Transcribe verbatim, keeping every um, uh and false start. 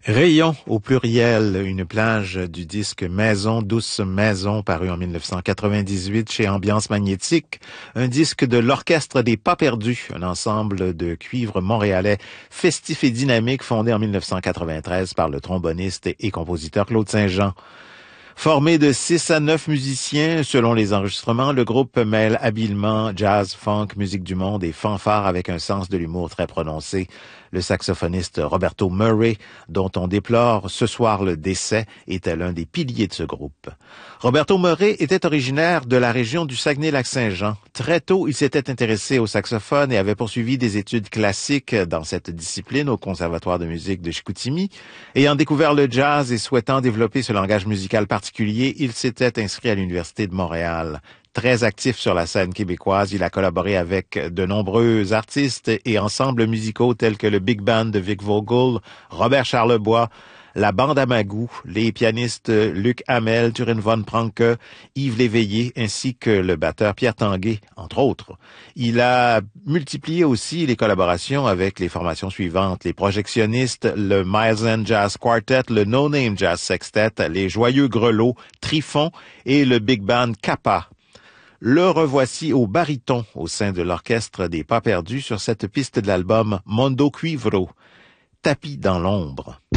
Rayon au pluriel, une plage du disque Maison, douce maison, paru en mille neuf cent quatre-vingt-dix-huit chez Ambiance magnétique, un disque de l'Orchestre des Pas perdus, un ensemble de cuivre montréalais festif et dynamique fondé en mille neuf cent quatre-vingt-treize par le tromboniste et compositeur Claude Saint-Jean. Formé de six à neuf musiciens, selon les enregistrements, le groupe mêle habilement jazz, funk, musique du monde et fanfare avec un sens de l'humour très prononcé. Le saxophoniste Roberto Murray, dont on déplore ce soir le décès, était l'un des piliers de ce groupe. Roberto Murray était originaire de la région du Saguenay-Lac-Saint-Jean. Très tôt, il s'était intéressé au saxophone et avait poursuivi des études classiques dans cette discipline au Conservatoire de musique de Chicoutimi. Ayant découvert le jazz et souhaitant développer ce langage musical particulier, il s'était inscrit à l'Université de Montréal. Très actif sur la scène québécoise, il a collaboré avec de nombreux artistes et ensembles musicaux tels que le Big Band de Vic Vogel, Robert Charlebois, la bande à Magou, les pianistes Luc Hamel, Turin von Pranke, Yves Léveillé, ainsi que le batteur Pierre Tanguay, entre autres. Il a multiplié aussi les collaborations avec les formations suivantes, les Projectionnistes, le Miles Jazz Quartet, le No Name Jazz Sextet, les Joyeux Grelots, Trifon et le Big Band Kappa. Le revoici au baryton au sein de l'Orchestre des Pas perdus sur cette piste de l'album Mondo Cuivro, Tapis dans l'ombre.